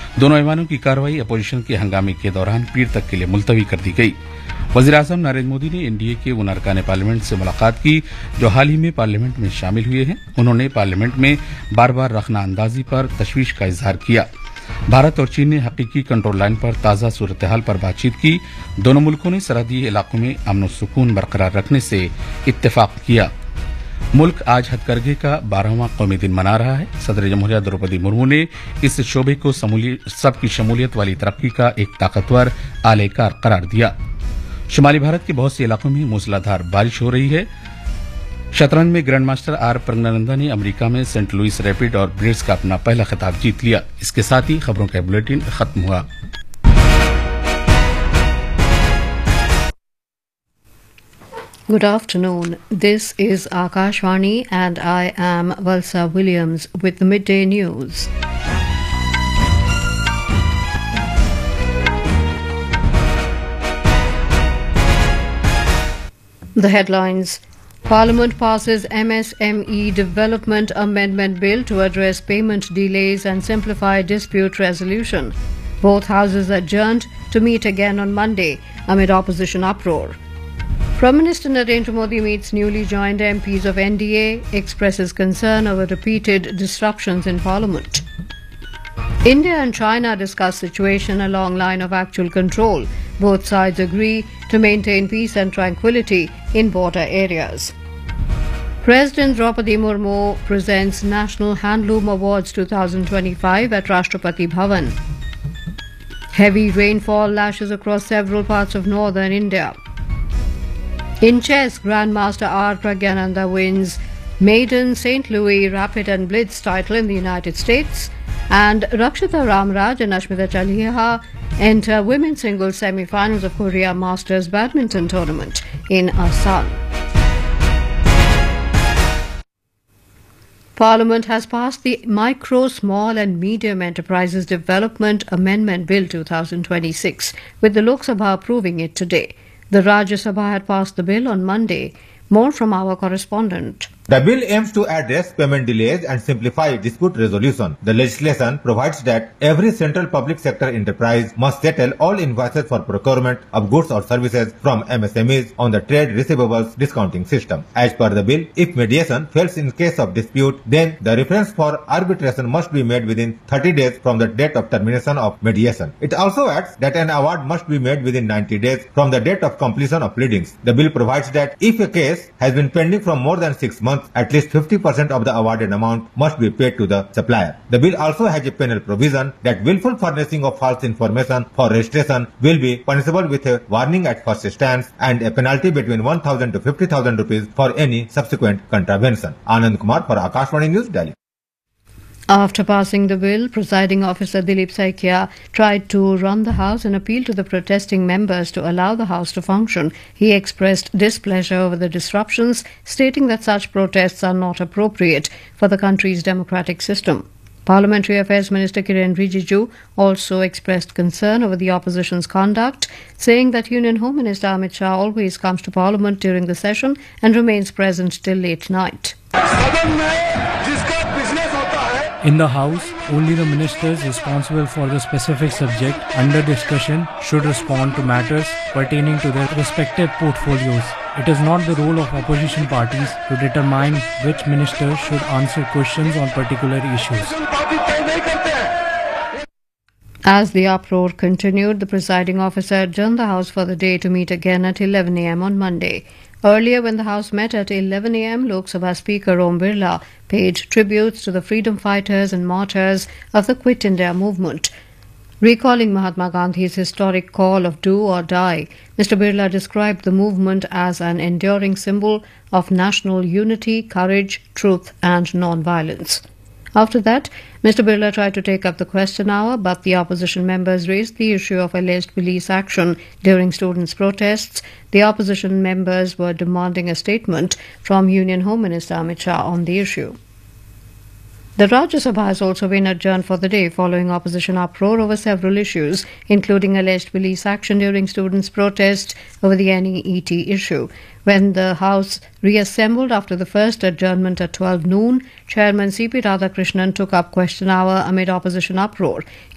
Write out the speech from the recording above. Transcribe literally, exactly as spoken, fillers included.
दोनों ऐवानों की कार्रवाई अपोजिशन के हंगामे के दौरान पीर तक के लिए मुलतवी कर दी गई। वज़ीर-ए-आज़म नरेंद्र मोदी ने एनडीए के उन अरकान पार्लियामेंट से मुलाकात की जो हाल ही में पार्लियामेंट में शामिल हुए हैं। उन्होंने पार्लियामेंट में बार बार रखना अंदाजी पर तशवीश का इजहार किया। भारत और चीन ने हकीकी कंट्रोल लाइन पर ताज़ा सूरत हाल पर बातचीत की। दोनों मुल्कों ने सरहदी इलाकों में अमन और सुकून बरकरार रखने से इत्तेफाक किया। मुल्क आज हथकरघे का बारहवां कौमी दिन मना रहा है। सदर जमहूरिया द्रौपदी मुर्मू ने इस शोबे को सबकी शमूलियत वाली तरक्की का एक ताकतवर आलेकार करार दिया। शुमाली भारत के बहुत से इलाकों में मूसलाधार बारिश हो रही है। शतरंज में ग्रैंड मास्टर आर प्रज्ञानंदा ने अमेरिका में सेंट लुइस रैपिड और ब्रिड्स का अपना पहला खिताब जीत लिया। इसके साथ ही खबरों का बुलेटिन खत्म हुआ। Good afternoon. This is Akashvani and I am Valsa Williams with the midday news. The headlines: Parliament passes M S M E Development Amendment Bill to address payment delays and simplify dispute resolution. Both houses adjourned to meet again on Monday amid opposition uproar. Prime Minister Narendra Modi meets newly joined M Ps of N D A, expresses concern over repeated disruptions in Parliament. India and China discuss situation along line of actual control. Both sides agree to maintain peace and tranquility in border areas. President Draupadi Murmu presents National Handloom Awards twenty twenty-five at Rashtrapati Bhavan. Heavy rainfall lashes across several parts of northern India. In chess, Grandmaster R. Pragyananda wins Maiden, Saint Louis, Rapid and Blitz title in the United States, and Rakshita Ramraj and Ashmita Chaliha enter women's singles semi-finals of Korea Masters Badminton Tournament in Assam. Parliament has passed the Micro, Small and Medium Enterprises Development Amendment Bill twenty twenty-six, with the Lok Sabha approving it today. The Rajya Sabha had passed the bill on Monday. More from our correspondent. The bill aims to address payment delays and simplify dispute resolution. The legislation provides that every central public sector enterprise must settle all invoices for procurement of goods or services from M S M Es on the trade receivables discounting system. As per the bill, if mediation fails in case of dispute, then the reference for arbitration must be made within thirty days from the date of termination of mediation. It also adds that an award must be made within ninety days from the date of completion of pleadings. The bill provides that if a case has been pending for more than six months, at least fifty percent of the awarded amount must be paid to the supplier. The bill also has a penal provision that willful furnishing of false information for registration will be punishable with a warning at first instance and a penalty between one thousand to fifty thousand rupees for any subsequent contravention. Anand Kumar for Akashvani News, Delhi. After passing the bill, Presiding Officer Dilip Saikia tried to run the House and appeal to the protesting members to allow the House to function. He expressed displeasure over the disruptions, stating that such protests are not appropriate for the country's democratic system. Parliamentary Affairs Minister Kiren Rijiju also expressed concern over the opposition's conduct, saying that Union Home Minister Amit Shah always comes to Parliament during the session and remains present till late night. In the House, only the ministers responsible for the specific subject under discussion should respond to matters pertaining to their respective portfolios. It is not the role of opposition parties to determine which minister should answer questions on particular issues. As the uproar continued, the presiding officer adjourned the House for the day to meet again at eleven a m on Monday. Earlier, when the House met at eleven a m, Lok Sabha Speaker Om Birla paid tributes to the freedom fighters and martyrs of the Quit India movement. Recalling Mahatma Gandhi's historic call of do or die, Mister Birla described the movement as an enduring symbol of national unity, courage, truth and non-violence. After that, Mister Birla tried to take up the question hour, but the opposition members raised the issue of alleged police action during students' protests. The opposition members were demanding a statement from Union Home Minister Amit Shah on the issue. The Rajya Sabha has also been adjourned for the day following opposition uproar over several issues, including alleged police action during students' protests over the N E E T issue. When the House reassembled after the first adjournment at twelve noon, Chairman C P Radhakrishnan took up question hour amid opposition uproar.